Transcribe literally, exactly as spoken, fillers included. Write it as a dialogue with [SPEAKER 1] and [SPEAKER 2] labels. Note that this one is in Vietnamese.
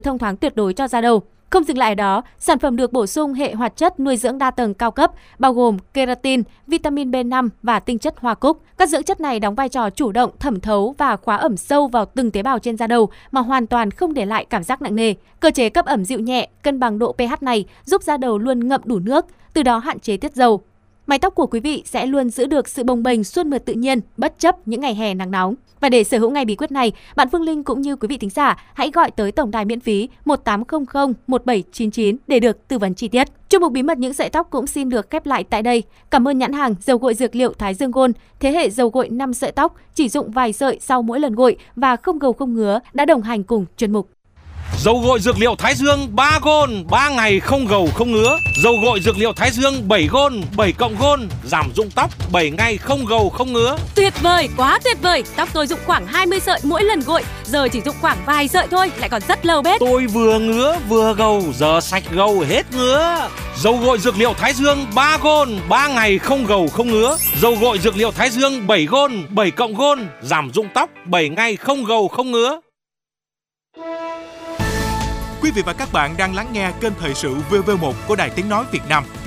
[SPEAKER 1] thông thoáng tuyệt đối cho da đầu. Không dừng lại ở đó, sản phẩm được bổ sung hệ hoạt chất nuôi dưỡng đa tầng cao cấp bao gồm keratin, vitamin B năm và tinh chất hoa cúc. Các dưỡng chất này đóng vai trò chủ động thẩm thấu và khóa ẩm sâu vào từng tế bào trên da đầu mà hoàn toàn không để lại cảm giác nặng nề. Cơ chế cấp ẩm dịu nhẹ, cân bằng độ pH này giúp da đầu luôn ngậm đủ nước, từ đó hạn chế tiết dầu. Mái tóc của quý vị sẽ luôn giữ được sự bồng bềnh suôn mượt tự nhiên bất chấp những ngày hè nắng nóng. Và để sở hữu ngay bí quyết này, bạn Phương Linh cũng như quý vị thính giả hãy gọi tới tổng đài miễn phí một tám không không một bảy chín chín để được tư vấn chi tiết. Chuyên mục bí mật những sợi tóc cũng xin được khép lại tại đây. Cảm ơn nhãn hàng dầu gội dược liệu Thái Dương Gold, thế hệ dầu gội năm sợi tóc, chỉ dụng vài sợi sau mỗi lần gội và không gầu không ngứa đã đồng hành cùng chuyên mục.
[SPEAKER 2] Dầu gội dược liệu Thái Dương ba Gold, ba ngày không gầu không ngứa. Dầu gội dược liệu Thái Dương bảy Gold, bảy cộng Gold, giảm rụng tóc bảy ngày không gầu không ngứa.
[SPEAKER 3] Tuyệt vời, quá tuyệt vời. Tóc tôi dụng khoảng hai mươi sợi mỗi lần gội, giờ chỉ dụng khoảng vài sợi thôi, lại còn rất lâu bết.
[SPEAKER 2] Tôi vừa ngứa vừa gầu, giờ sạch gầu hết ngứa. Dầu gội dược liệu Thái Dương ba Gold, ba ngày không gầu không ngứa. Dầu gội dược liệu Thái Dương bảy Gold, bảy cộng Gold, giảm rụng tóc bảy ngày không gầu không ngứa.
[SPEAKER 4] Quý vị và các bạn đang lắng nghe kênh thời sự vê vê một của Đài Tiếng nói Việt Nam.